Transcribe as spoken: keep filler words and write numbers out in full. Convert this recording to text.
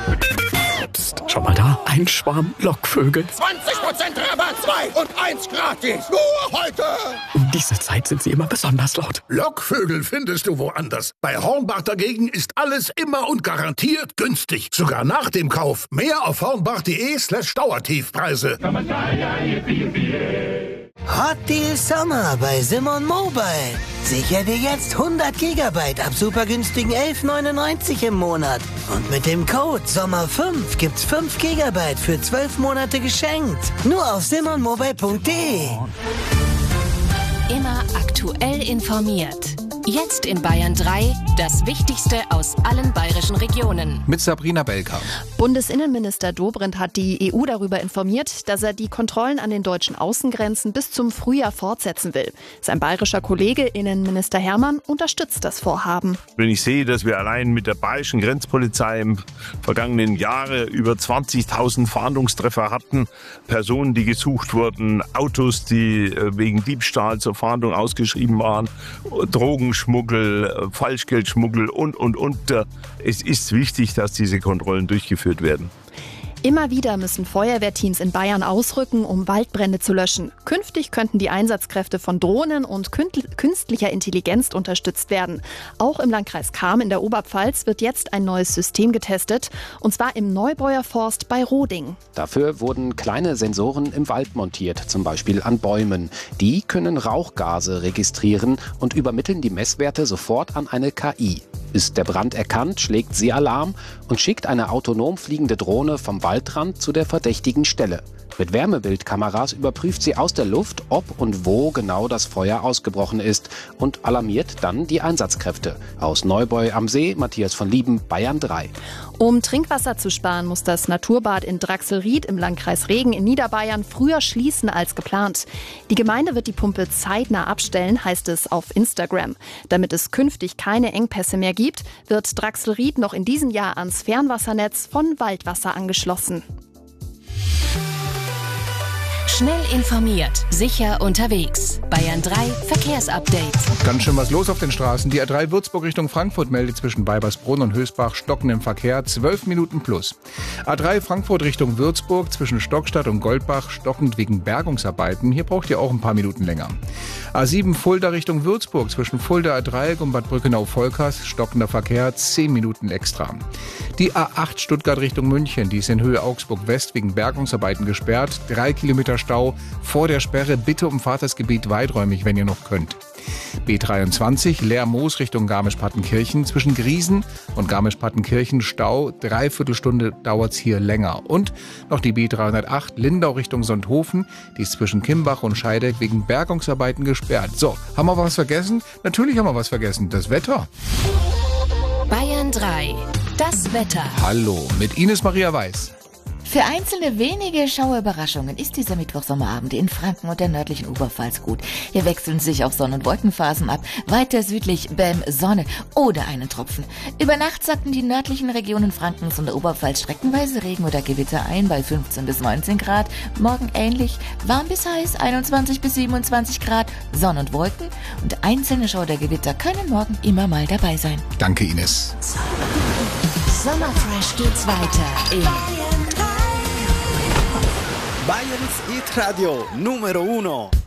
Psst, schau mal da, ein Schwarm Lockvögel. zwanzig Prozent Rabatt, zwei und eins gratis. Nur heute. Um diese Zeit sind sie immer besonders laut. Lockvögel findest du woanders. Bei Hornbach dagegen ist alles immer und garantiert günstig. Sogar nach dem Kauf. Mehr auf hornbach.de slash Dauertiefpreise. Hot Deal Sommer bei Simon Mobile. Sicher dir jetzt hundert Gigabyte ab super günstigen elf neunundneunzig im Monat. Und mit dem Code Sommer fünf gibt's fünf Gigabyte für zwölf Monate geschenkt. Nur auf simon mobile punkt de. Immer aktuell informiert. Jetzt in Bayern drei, das Wichtigste aus allen bayerischen Regionen. Mit Sabrina Belka. Bundesinnenminister Dobrindt hat die E U darüber informiert, dass er die Kontrollen an den deutschen Außengrenzen bis zum Frühjahr fortsetzen will. Sein bayerischer Kollege, Innenminister Hermann, unterstützt das Vorhaben. Wenn ich sehe, dass wir allein mit der bayerischen Grenzpolizei im vergangenen Jahre über zwanzigtausend Fahndungstreffer hatten, Personen, die gesucht wurden, Autos, die wegen Diebstahl zur Fahndung ausgeschrieben waren, Drogenschmuggel, Falschgeldschmuggel und, und, und. Es ist wichtig, dass diese Kontrollen durchgeführt werden. Immer wieder müssen Feuerwehrteams in Bayern ausrücken, um Waldbrände zu löschen. Künftig könnten die Einsatzkräfte von Drohnen und künstlicher Intelligenz unterstützt werden. Auch im Landkreis Cham in der Oberpfalz wird jetzt ein neues System getestet, und zwar im Neubauer Forst bei Roding. Dafür wurden kleine Sensoren im Wald montiert, zum Beispiel an Bäumen. Die können Rauchgase registrieren und übermitteln die Messwerte sofort an eine K I. Ist der Brand erkannt, schlägt sie Alarm und schickt eine autonom fliegende Drohne vom Waldrand zu der verdächtigen Stelle. Mit Wärmebildkameras überprüft sie aus der Luft, ob und wo genau das Feuer ausgebrochen ist und alarmiert dann die Einsatzkräfte. Aus Neubeu am See, Matthias von Lieben, Bayern drei. Um Trinkwasser zu sparen, muss das Naturbad in Draxelried im Landkreis Regen in Niederbayern früher schließen als geplant. Die Gemeinde wird die Pumpe zeitnah abstellen, heißt es auf Instagram. Damit es künftig keine Engpässe mehr gibt, wird Draxelried noch in diesem Jahr ans Fernwassernetz von Waldwasser angeschlossen. Schnell informiert, sicher unterwegs. Bayern drei Verkehrsupdate. Ganz schön was los auf den Straßen. Die A drei Würzburg Richtung Frankfurt meldet zwischen Weibersbrunn und Hösbach stockenden Verkehr, zwölf Minuten plus. A drei Frankfurt Richtung Würzburg zwischen Stockstadt und Goldbach stockend wegen Bergungsarbeiten. Hier braucht ihr auch ein paar Minuten länger. A sieben Fulda Richtung Würzburg zwischen Fulda Dreieck und Bad Brückenau-Volkers stockender Verkehr, zehn Minuten extra. Die A acht Stuttgart Richtung München, die ist in Höhe Augsburg West wegen Bergungsarbeiten gesperrt. Drei Kilometer Stau vor der Sperre. Bitte umfahrt das Gebiet weiträumig, wenn ihr noch könnt. B dreiundzwanzig Leer-Moos Richtung Garmisch-Partenkirchen. Zwischen Griesen und Garmisch-Partenkirchen Stau. Dreiviertel Stunde dauert's hier länger. Und noch die B dreihundertacht Lindau Richtung Sonthofen. Die ist zwischen Kimbach und Scheideck wegen Bergungsarbeiten gesperrt. So, haben wir was vergessen? Natürlich haben wir was vergessen. Das Wetter. Bayern drei. Das Wetter. Hallo, mit Ines Maria Weiß. Für einzelne wenige Schauerüberraschungen ist dieser Mittwochsommerabend in Franken und der nördlichen Oberpfalz gut. Hier wechseln sich auch Sonn- und Wolkenphasen ab. Weiter südlich Bäm, Sonne oder einen Tropfen. Über Nacht sacken die nördlichen Regionen Frankens und der Oberpfalz streckenweise Regen oder Gewitter ein bei fünfzehn bis neunzehn Grad. Morgen ähnlich, warm bis heiß, einundzwanzig bis siebenundzwanzig Grad, Sonn und Wolken. Und einzelne Schauer oder Gewitter können morgen immer mal dabei sein. Danke, Ines. Sommerfresh geht's weiter in Bayerns Hit Radio Numero uno.